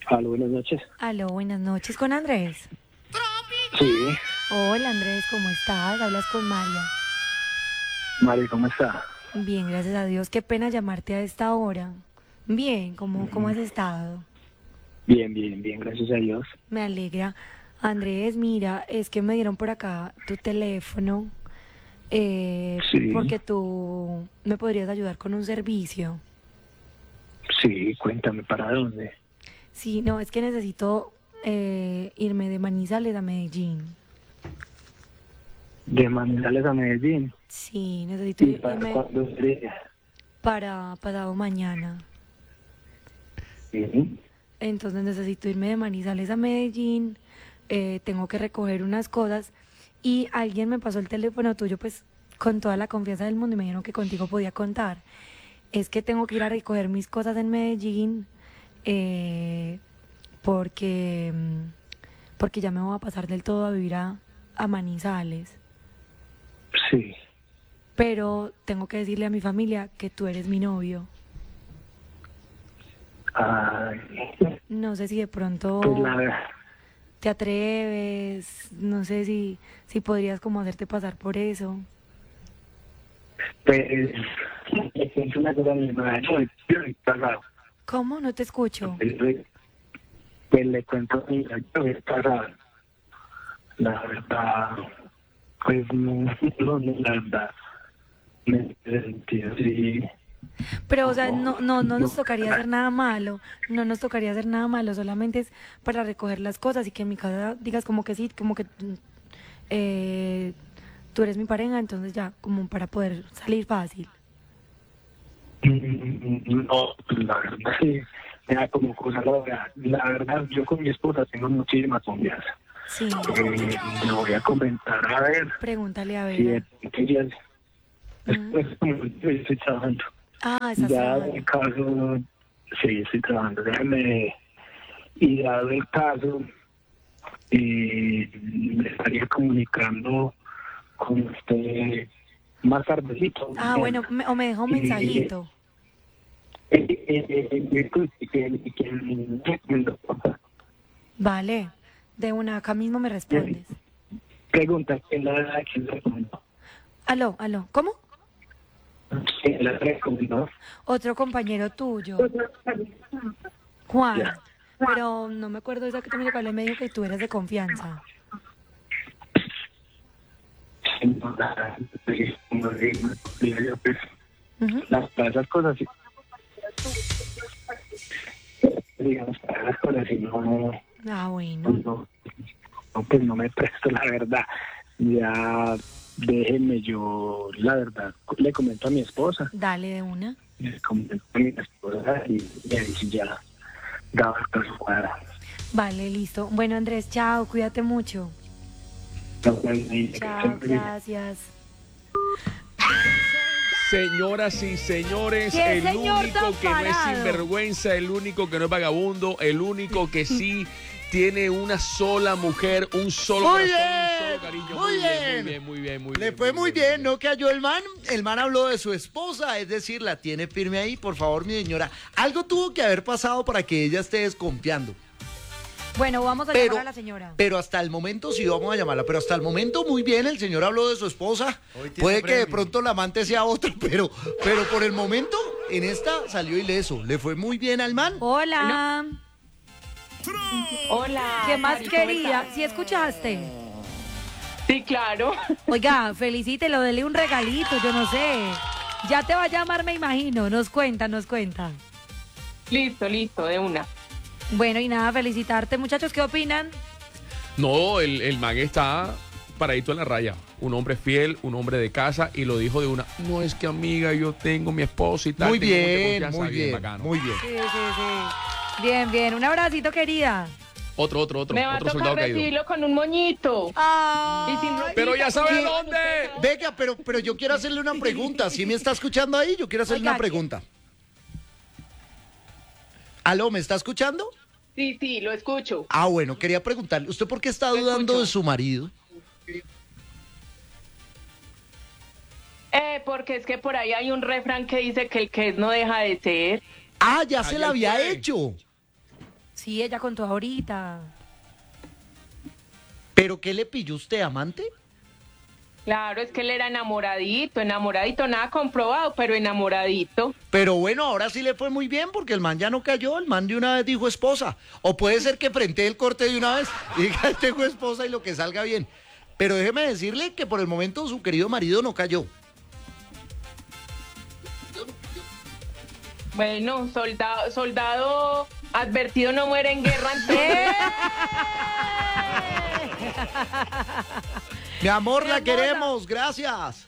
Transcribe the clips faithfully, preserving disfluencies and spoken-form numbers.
Aló, buenas noches. Aló, buenas noches con Andrés. Sí, Hola Andrés, ¿cómo estás? Hablas con María. Mari, ¿cómo está? Bien, gracias a Dios. Qué pena llamarte a esta hora. Bien, ¿cómo, cómo has estado? Bien, bien, bien, gracias a Dios. Me alegra. Andrés, mira, es que me dieron por acá tu teléfono eh, Sí, porque tú me podrías ayudar con un servicio. sí, cuéntame, ¿para dónde? Sí, no, es que necesito eh, irme de Manizales a Medellín. De Manizales a Medellín. Sí, necesito ¿Y ir- para irme cuándo sería? para pasado mañana. Sí. Entonces necesito irme de Manizales a Medellín, eh, tengo que recoger unas cosas y alguien me pasó el teléfono tuyo pues con toda la confianza del mundo y me dijeron que contigo podía contar. Es que tengo que ir a recoger mis cosas en Medellín eh, porque, mm, porque ya me voy a pasar del todo a vivir a, a Manizales. Sí. Pero tengo que decirle a mi familia que tú eres mi novio. Ay, No sé si de pues pronto la verdad, te atreves, no sé si, si podrías como hacerte pasar por eso. pues, es una cosa mi madre, yo estoy casado. ¿Cómo? No te escucho. Pues, pues le cuento, mira, yo estoy casado. La verdad, pues no, no, no, la verdad, me he sentido así. Pero, o sea, no, no, no No, nos tocaría hacer nada malo, no nos tocaría hacer nada malo, solamente es para recoger las cosas y que en mi casa digas como que sí, como que mm, eh, tú eres mi pareja, entonces ya, como para poder salir fácil. no, pues la verdad sí, me da como cosa la verdad. La verdad, yo con mi esposa tengo muchísima confianza. Sí, Eh, le voy a comentar a ver pregúntale a si ver. de a- pronto ella Ujú. después como yo estoy trabajando. Ah, estás Ya en trabajando. el caso, sí, estoy trabajando, déjame, y dado el caso, eh, me estaría comunicando con usted más tardecito, Ah, mañana. bueno, me- o me deja un Eh, mensajito. eh, eh, eh, eh, disculpe, que, que me recomiendo, por favor. Vale, de una, acá mismo me respondes. Pregunta, ¿quién la, quién la recomendó? Aló, aló, ¿cómo? ¿Quién la recomendó? Otro compañero tuyo, Juan. Ya. Pero no me acuerdo exactamente cuál es, me dijo que tú eres de confianza. Sí, no, la- pues, como le digo, yo, pues, Ujú. las, para esas cosas, sí, digamos, para esas cosas, sí, no, no, Ah, bueno, no, no, pues no me presto, la verdad. Ya, déjenme, yo, la verdad, le comento a mi esposa, dale de una. le comento a mi esposa y, y ahí sí ya, daba el caso cuadra. Vale, listo. Bueno, Andrés, chao, cuídate mucho. Chao, gracias. Señoras y señores, ¿Qué el señor único tan que no es parado? sinvergüenza, el único que no es vagabundo, el único que sí tiene una sola mujer, un solo Muy corazón, un bien, solo cariño. muy Muy bien. bien, muy bien, muy bien. Le fue muy bien, ¿no cayó el man? El man habló de su esposa, es decir, la tiene firme ahí. Por favor, mi señora, algo tuvo que haber pasado para que ella esté desconfiando. Bueno, vamos a Pero, llamar a la señora. pero hasta el momento sí vamos a llamarla, pero hasta el momento muy bien, el señor habló de su esposa. Puede que de pronto la amante sea otro, pero, pero por el momento en esta salió ileso. Le fue muy bien al man. Hola. Hola. ¿Qué más Mari, ¿cómo querida? estás? ¿Sí escuchaste? Sí, claro. Oiga, felicítelo, dele un regalito, yo no sé. Ya te va a llamar, me imagino. Nos cuenta, nos cuenta. Listo, listo, de una. Bueno, y nada, felicitarte. Muchachos, ¿qué opinan? No, el, el man está paradito en la raya. Un hombre fiel, un hombre de casa, y lo dijo de una. No es que amiga, yo tengo mi esposa y tal. Muy tengo mucha bien, confianza". muy bien, bacano. muy bien. Sí, sí, sí. Bien, bien. Un abracito, querida. Otro, otro, otro, Me va a otro tocar soldado caído. recibirlo con un moñito. Ay. Y sin Pero ya sabe Sí. dónde. Venga, pero, pero yo quiero hacerle una pregunta. ¿Sí me está escuchando ahí? Yo quiero hacerle Oiga, una pregunta. ¿Aló, me está escuchando? Sí, sí, lo escucho. Ah, bueno, quería preguntarle, ¿usted por qué está Lo dudando escucho. de su marido? Eh, porque es que por ahí hay un refrán que dice que el que es no deja de ser. Ah, ya se la Ayer había fue. hecho. sí, ella contó ahorita. ¿Pero qué le pilló usted, amante? Claro, es que él era enamoradito, enamoradito, nada comprobado, pero enamoradito. Pero bueno, ahora sí le fue muy bien porque el man ya no cayó, el man de una vez dijo esposa. O puede ser que frente el corte de una vez y diga, tengo esposa y lo que salga bien. Pero déjeme decirle que por el momento su querido marido no cayó. Bueno, soldado, soldado advertido no muere en guerra, entonces. Mi amor, Mi la amor, queremos, gracias.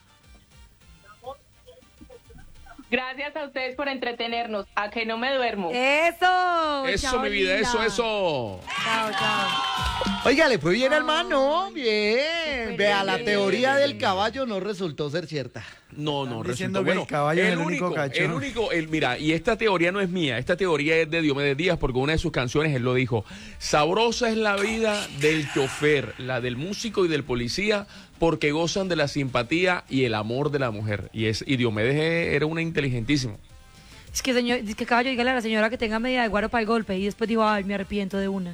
Gracias a ustedes por entretenernos. A que no me duermo. Eso. Eso, chao, mi vida, linda. eso, eso. Chao, chao. Oiga, le fue bien al man, ¿no? Bien. Súper Vea, la bien. teoría del caballo no resultó ser cierta. No, no, Están diciendo resultó que el bueno. caballo es el el único único, cachorro. el único, el, mira, y esta teoría no es mía, esta teoría es de Diomedes Díaz, porque una de sus canciones él lo dijo. Sabrosa es la vida del chofer, la del músico y del policía, porque gozan de la simpatía y el amor de la mujer. Y es, y Diomedes era una inteligentísima. Es que, señor, es que caballo, dígale a la señora que tenga medida de guaro para el golpe y después digo, ay, me arrepiento de una.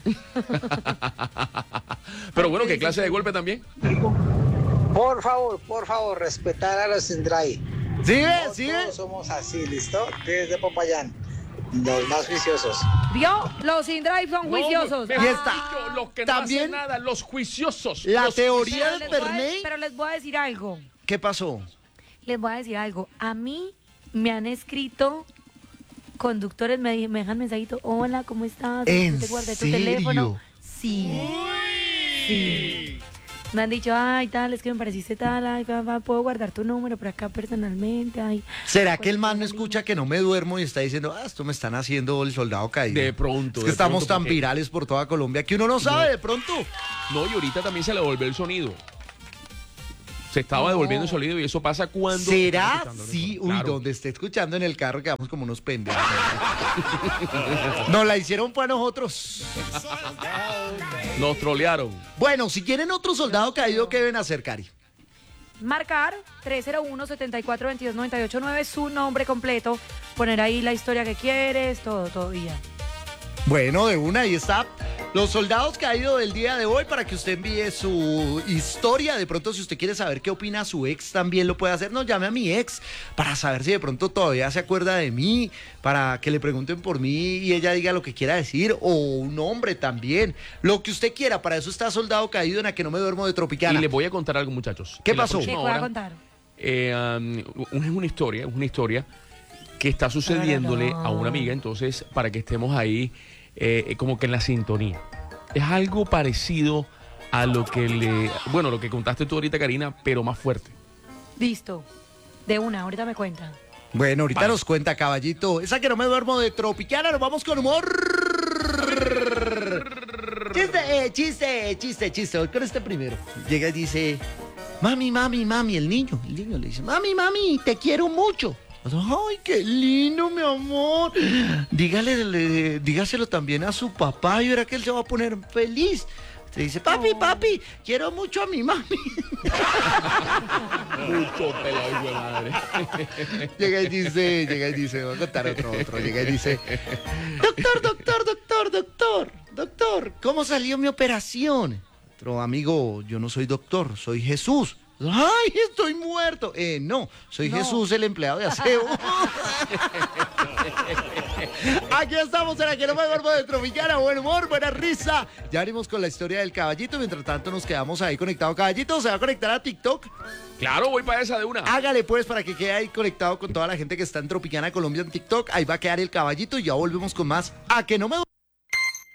Pero bueno, ¿qué clase de golpe también? Por favor, por favor, respetar a los Indray. ¿Sí ve? No ¿Sí ve? todos somos así, ¿listo? Desde Popayán, los más juiciosos. ¿Vio? Los in-drive son juiciosos. No, Y mejor está. dicho, los que no También hacen nada, los juiciosos. La los teoría Pero del les, voy a, Perney. pero les voy a decir algo. ¿Qué pasó? Les voy a decir algo. A mí me han escrito conductores, me, di- me dejan mensajito. Hola, ¿cómo estás? ¿En Te guardé tu serio? teléfono. Sí. Sí. Me han dicho, ay, tal, es que me pareciste tal, ay, va, va, puedo guardar tu número por acá personalmente, ay. ¿Será que el man no escucha que no me duermo y está diciendo, ah, esto me están haciendo el soldado caído? De pronto. Es que de estamos pronto, tan porque- virales por toda Colombia que uno no sabe de pronto. No, y ahorita también se le devolvió el sonido. Se estaba No. devolviendo el sonido y eso pasa cuando... ¿Será? Están escuchando, Sí, uy, claro. donde esté escuchando en el carro quedamos como unos pendejos. Nos la hicieron para nosotros. Nos trolearon. Bueno, si quieren otro soldado caído, ¿qué deben hacer, Cari? Marcar tres cero uno, siete cuatro, dos dos, nueve ocho nueve, su nombre completo, poner ahí la historia que quieres, todo, todo y ya. Bueno, de una, ahí está. Los soldados caídos del día de hoy para que usted envíe su historia. De pronto, si usted quiere saber qué opina su ex, también lo puede hacer. No, llame a mi ex para saber si de pronto todavía se acuerda de mí, para que le pregunten por mí y ella diga lo que quiera decir. O un hombre también. Lo que usted quiera. Para eso está Soldado Caído en A Que No Me Duermo de Tropicana. Y les voy a contar algo, muchachos. ¿Qué En la pasó? ¿Qué próxima voy a hora, contar? eh, um, es una historia, es una historia que está sucediéndole a una amiga, entonces, para que estemos ahí eh, como que en la sintonía. Es algo parecido a lo que le, bueno, lo que contaste tú ahorita, Karina, pero más fuerte. Listo. De una, ahorita me cuentan. Bueno, ahorita Vale. nos cuenta, caballito. Esa Que No Me Duermo de Tropicana. Nos vamos con humor. Chiste, eh, chiste, chiste, chiste. Voy con este primero. Llega y dice, mami, mami, mami. El niño, el niño le dice, mami, mami, te quiero mucho. Ay, qué lindo, mi amor. Dígale, le- dígaselo también a su papá y verá que él se va a poner feliz. Se dice, papi, papi, quiero mucho a mi mami. Mucho pelado, hijo de madre. Llega y dice, llega y dice, voy a contar otro, otro. Llega y dice, doctor, doctor, doctor, doctor, doctor, ¿cómo salió mi operación? Otro amigo, yo no soy doctor, soy Jesús. ¡Ay, estoy muerto! Eh, no, soy No. Jesús, el empleado de aseo. Aquí estamos en La Que No Me Duermo de Tropicana. Buen humor, buena risa. Ya venimos con la historia del caballito. Mientras tanto, nos quedamos ahí conectados. Caballito, ¿se va a conectar a TikTok? Claro, voy para esa de una. Hágale pues para que quede ahí conectado con toda la gente que está en Tropicana Colombia en TikTok. Ahí va a quedar el caballito y ya volvemos con más A Que No Me